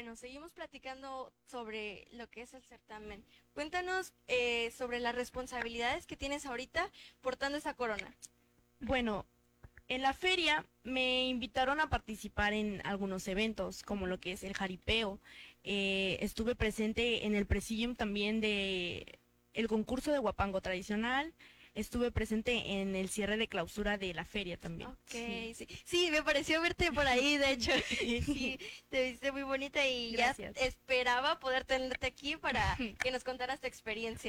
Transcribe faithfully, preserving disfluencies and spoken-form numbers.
bueno, seguimos platicando sobre lo que es el certamen. Cuéntanos eh, sobre las responsabilidades que tienes ahorita portando esa corona. Bueno, en la feria me invitaron a participar en algunos eventos, como lo que es el jaripeo. Eh, estuve presente en el presidium también de el concurso de guapango tradicional. Estuve presente en el cierre de clausura de la feria también. Ok, Sí. sí. Sí, me pareció verte por ahí, de hecho. Sí, te viste muy bonita y Gracias. ya esperaba poder tenerte aquí para que nos contaras tu experiencia.